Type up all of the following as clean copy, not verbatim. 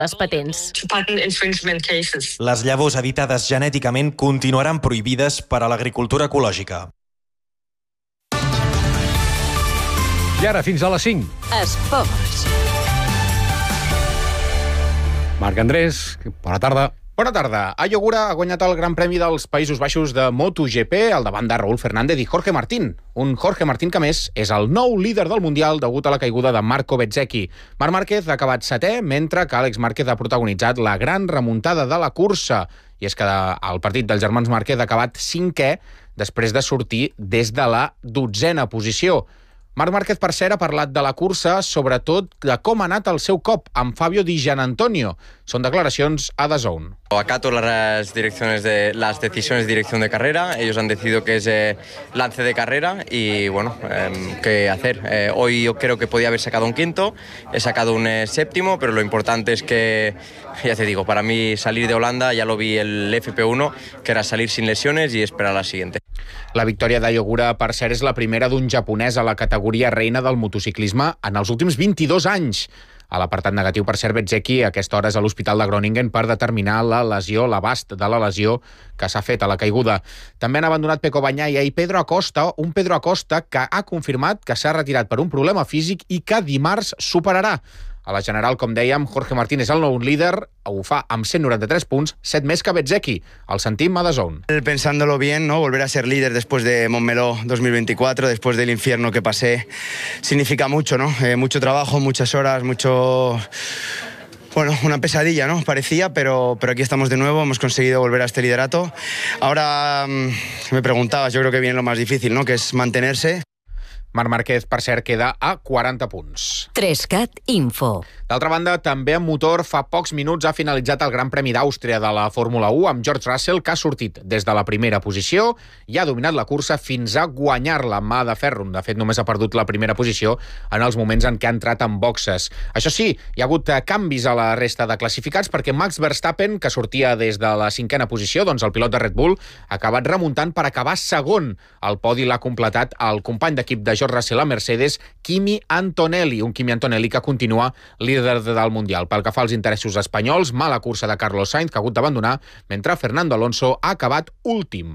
les patents. Les llavors editades genèticament continuaran prohibides per a l'agricultura ecològica. I ara fins a les 5. Esports. Marc Andrés, bona tarda. Bona tarda. Ayogura ha guanyat el Gran Premi dels Països Baixos de MotoGP al davant de Raúl Fernández i Jorge Martín. Un Jorge Martín que, a més, és el nou líder del Mundial degut a la caiguda de Marco Bezzecchi. Marc Márquez ha acabat 7è, mentre que Àlex Márquez ha protagonitzat la gran remuntada de la cursa. I és que el partit dels germans Márquez ha acabat 5è després de sortir des de la 12a posició. Marc Márquez, per cert, ha parlat de la cursa, sobretot de com ha anat el seu cop amb Fabio Di Gianantonio. Són declaracions a DAZN. Acato las decisiones de dirección de carrera. Ellos han decidido que es lance de carrera y bueno, ¿qué hacer? Hoy yo creo que podía haber sacado un quinto, he sacado un séptimo, pero lo importante es que, ya te digo, para mí salir de Holanda, ya lo vi el FP1, que era salir sin lesiones y esperar a la siguiente. La victòria d'Ayogura, per cert, és la primera d'un japonès a la categoria reina del motociclisme en els últims 22 anys. A l'apartat negatiu, per cert, Bezzecchi a aquesta hora és a l'Hospital de Groningen per determinar la lesió, l'abast de la lesió que s'ha fet a la caiguda. També han abandonat Pecco Bagnaia i Pedro Acosta, un Pedro Acosta que ha confirmat que s'ha retirat per un problema físic i que dimarts superarà. A la general, com dèiem, Jorge Martín és el nou líder, ho fa amb 193 punts, 7 més que Bezzecchi. El sentim a DAZN. Pensándolo bien, ¿no? Volver a ser líder después de Montmeló 2024, después del infierno que pasé, significa mucho, ¿no? Mucho trabajo, muchas horas, Bueno, una pesadilla, ¿no? Parecía, pero aquí estamos de nuevo, hemos conseguido volver a este liderato. Ahora, me preguntabas, yo creo que viene lo más difícil, ¿no? Que es mantenerse. Marc Márquez, per cert, queda a 40 punts. 3CAT Info. D'altra banda, també en motor, fa pocs minuts ha finalitzat el Gran Premi d'Àustria de la Fórmula 1 amb George Russell, que ha sortit des de la primera posició i ha dominat la cursa fins a guanyar-la amb mà de ferro. De fet, només ha perdut la primera posició en els moments en què ha entrat en boxes. Això sí, hi ha hagut canvis a la resta de classificats perquè Max Verstappen, que sortia des de la 5a posició, doncs el pilot de Red Bull, ha acabat remuntant per acabar segon. El podi l'ha completat el company d'equip de George Russell a Mercedes, Kimi Antonelli, un Kimi Antonelli que continua líder del Mundial. Pel que fa als interessos espanyols, mala cursa de Carlos Sainz, que ha hagut d'abandonar, mentre Fernando Alonso ha acabat últim.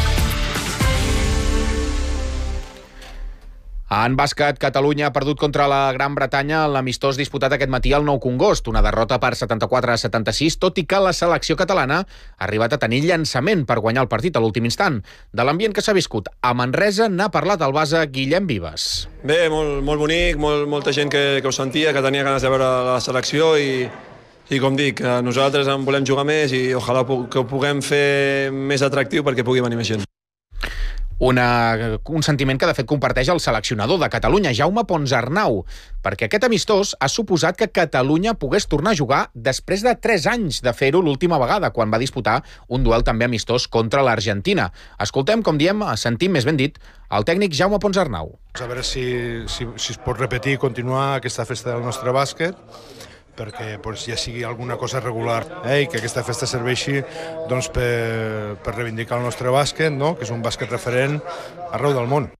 En bàsquet, Catalunya ha perdut contra la Gran Bretanya en l'amistós disputat aquest matí al Nou Congost, una derrota per 74-76, tot i que la selecció catalana ha arribat a tenir llançament per guanyar el partit a l'últim instant. De l'ambient que s'ha viscut a Manresa n'ha parlat el base Guillem Vives. Bé, molt bonic, molta gent que ho sentia, que tenia ganes de veure la selecció i com dic, nosaltres en volem jugar més i ojalà que ho puguem fer més atractiu perquè pugui venir més gent. Un sentiment que de fet comparteix el seleccionador de Catalunya, Jaume Ponsarnau, perquè aquest amistós ha suposat que Catalunya pogués tornar a jugar després de 3 anys de fer-ho l'última vegada, quan va disputar un duel també amistós contra l'Argentina. Escoltem, com diem, sentim més ben dit, el tècnic Jaume Ponsarnau. A veure si es pot repetir i continuar aquesta festa del nostre bàsquet, perquè ja sigui alguna cosa regular i que aquesta festa serveixi per reivindicar el nostre bàsquet, que és un bàsquet referent arreu del món.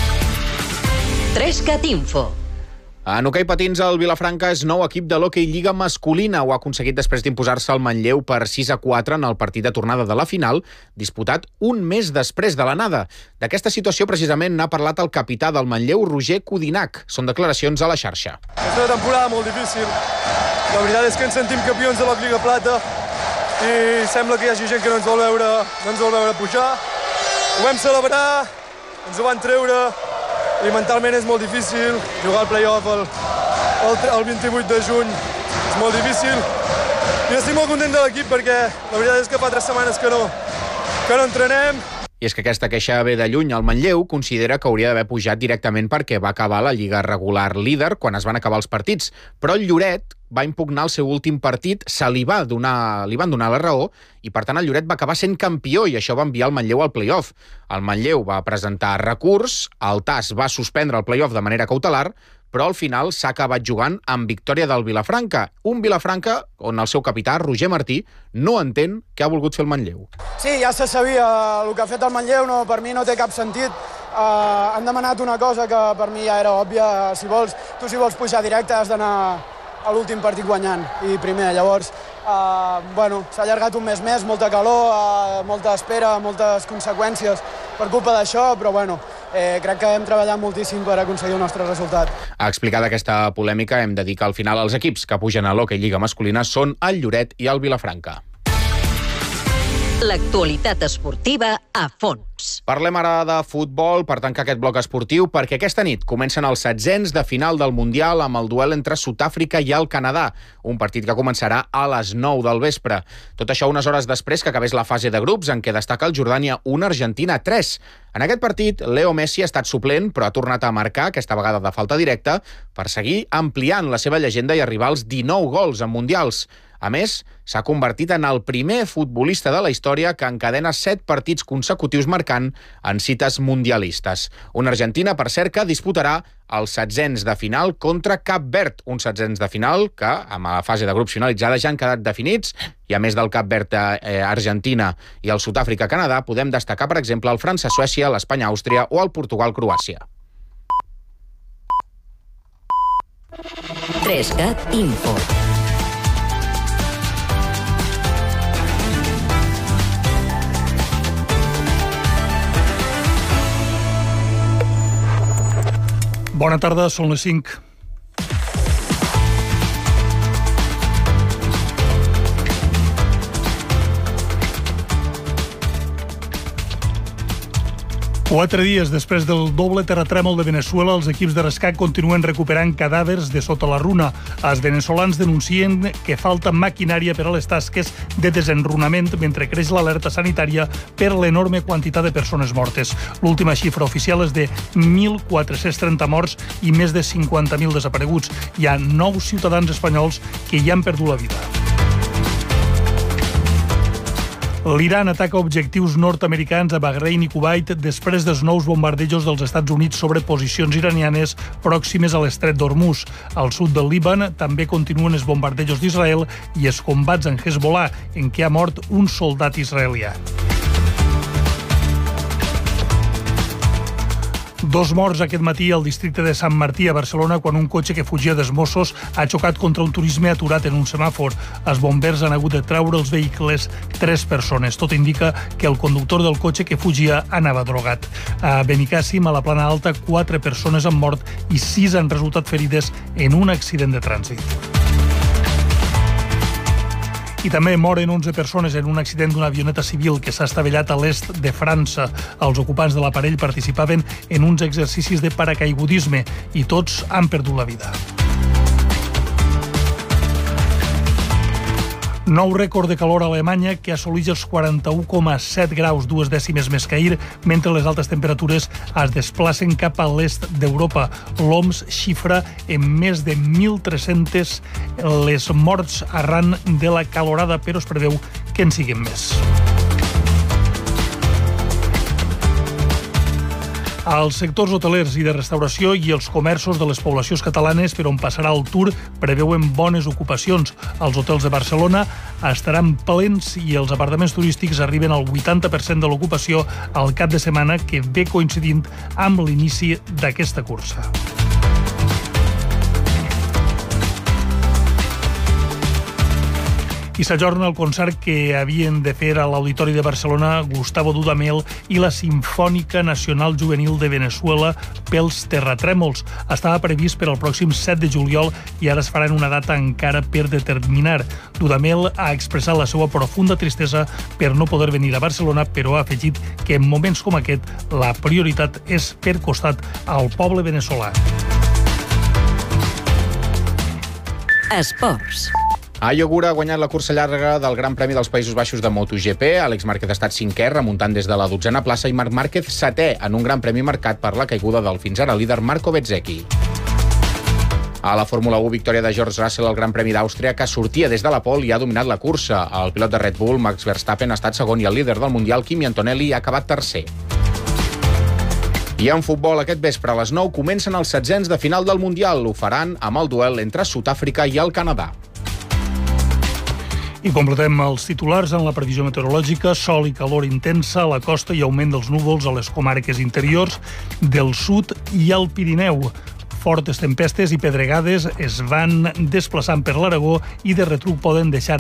3CAT Info. En hoquei patins, el Vilafranca és nou equip de l'hoquei Lliga masculina. Ho ha aconseguit després d'imposar-se al Manlleu per 6-4 en el partit de tornada de la final, disputat un mes després de l'anada. D'aquesta situació, precisament, n'ha parlat el capità del Manlleu, Roger Codinac. Són declaracions a la xarxa. És una temporada molt difícil. La veritat és que ens sentim campions de la Lliga Plata i sembla que hi hagi gent que no ens vol veure pujar. Ho vam celebrar, ens ho van treure, i mentalment és molt difícil jugar al play-off el 28 de juny, és molt difícil i estic molt content de l'equip perquè la veritat és que fa 3 setmanes que no entrenem. I és que aquesta queixa ve de lluny. El Manlleu considera que hauria d'haver pujat directament perquè va acabar la Lliga regular líder quan es van acabar els partits, però el Lloret va impugnar el seu últim partit, li van donar la raó i per tant el Lloret va acabar sent campió i això va enviar el Manlleu al play-off. El Manlleu va presentar recurs, el TAS va suspendre el play-off de manera cautelar, però al final s'ha acabat jugant amb victòria del Vilafranca. Un Vilafranca on el seu capità, Roger Martí, no entén què ha volgut fer el Manlleu. Sí, ja se sabia el que ha fet el Manlleu, per mi no té cap sentit. Han demanat una cosa que per mi ja era òbvia. Si vols pujar directe has d'anar a l'últim partit guanyant i primer. Llavors, s'ha allargat un mes més, molta calor, molta espera, moltes conseqüències per culpa d'això, però crec que hem treballat moltíssim per aconseguir el nostre resultat. A explicar d'aquesta polèmica hem de dir que al final els equips que pugen a l'Hockey Lliga masculina són el Lloret i el Vilafranca. L'actualitat esportiva a fons. Parlem ara de futbol per tancar aquest bloc esportiu, perquè aquesta nit comencen els 16ens de final del Mundial amb el duel entre Sud-àfrica i el Canadà, un partit que començarà a les 9 del vespre. Tot això unes hores després que acabés la fase de grups, en què destaca el Jordània 1, Argentina 3. En aquest partit, Leo Messi ha estat suplent, però ha tornat a marcar, aquesta vegada de falta directa, per seguir ampliant la seva llegenda i arribar als 19 gols en Mundials. A més, s'ha convertit en el primer futbolista de la història que encadena 7 partits consecutius marcant en cites mundialistes. Una Argentina, per cert, que disputarà els 16ens de final contra Cap Verd, uns 16ens de final que, amb la fase de grups finalitzada, ja han quedat definits, i a més del Cap Verd Argentina i el Sud-àfrica-Canadà, podem destacar, per exemple, el França-Suècia, l'Espanya-Àustria o el Portugal-Croàcia. 3CAT Info. Bona tarda, són les 5. Quatre dies després del doble terratrèmol de Veneçuela, els equips de rescat continuen recuperant cadàvers de sota la runa. Els veneçolans denuncien que falta maquinària per a les tasques de desenrunament mentre creix l'alerta sanitària per l'enorme quantitat de persones mortes. L'última xifra oficial és de 1.430 morts i més de 50.000 desapareguts. Hi ha 9 ciutadans espanyols que hi han perdut la vida. L'Iran ataca objectius nord-americans a Bahrein i Kuwait després dels nous bombardejos dels Estats Units sobre posicions iranianes pròximes a l'estret d'Hormuz. Al sud del Líban també continuen els bombardejos d'Israel i els combats en Hezbollah, en què ha mort un soldat israelià. 2 morts aquest matí al districte de Sant Martí, a Barcelona, quan un cotxe que fugia dels Mossos ha xocat contra un turisme aturat en un semàfor. Els bombers han hagut de treure els vehicles 3 persones. Tot indica que el conductor del cotxe que fugia anava drogat. A Benicàssim, a la Plana Alta, 4 persones han mort i 6 han resultat ferides en un accident de trànsit. I també moren 11 persones en un accident d'una avioneta civil que s'ha estavellat a l'est de França. Els ocupants de l'aparell participaven en uns exercicis de paracaigudisme i tots han perdut la vida. Nou rècord de calor a Alemanya, que assoleix els 41,7 graus, 2 dècimes més que ahir, mentre les altes temperatures es desplacen cap a l'est d'Europa. L'OMS xifra en més de 1.300 les morts arran de la calorada, però es preveu que en siguin més. Els sectors hotelers i de restauració i els comerços de les poblacions catalanes per on passarà el Tour preveuen bones ocupacions. Els hotels de Barcelona estaran plens i els apartaments turístics arriben al 80% de l'ocupació al cap de setmana, que ve coincidint amb l'inici d'aquesta cursa. I s'ajorna el concert que havien de fer a l'Auditori de Barcelona Gustavo Dudamel i la Simfònica Nacional Juvenil de Veneçuela pels terratrèmols. Estava previst per al pròxim 7 de juliol i ara es farà en una data encara per determinar. Dudamel ha expressat la seva profunda tristesa per no poder venir a Barcelona, però ha afegit que en moments com aquest la prioritat és fer costat al poble veneçolà. Esports. Ayogura ha guanyat la cursa llarga del Gran Premi dels Països Baixos de MotoGP. Àlex Márquez ha estat 5è, remuntant des de la 12a plaça, i Marc Márquez 7è, en un Gran Premi marcat per la caiguda del fins ara líder Marco Bezzecchi. A la Fórmula 1, victòria de George Russell al Gran Premi d'Àustria, que sortia des de la pole i ha dominat la cursa. El pilot de Red Bull, Max Verstappen, ha estat segon i el líder del Mundial, Kimi Antonelli, ha acabat tercer. I en futbol, aquest vespre a les 9 comencen els 16ens de final del Mundial. Ho faran amb el duel entre Sud-àfrica i el Canadà. I completem els titulars en la previsió meteorològica. Sol i calor intensa a la costa i augment dels núvols a les comarques interiors del sud i al Pirineu. fortes tempestes i pedregades es van desplaçant per l'Aragó i de retruc poden deixar